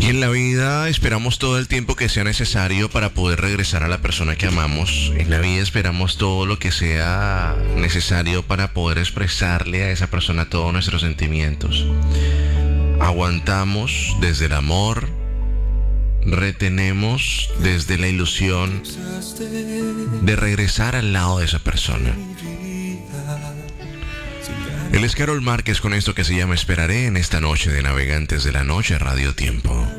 Y en la vida esperamos todo el tiempo que sea necesario para poder regresar a la persona que amamos. En la vida esperamos todo lo que sea necesario para poder expresarle a esa persona todos nuestros sentimientos. Aguantamos desde el amor, retenemos desde la ilusión de regresar al lado de esa persona. Él es Carol Márquez con esto que se llama Esperaré en esta noche de Navegantes de la Noche Radio Tiempo.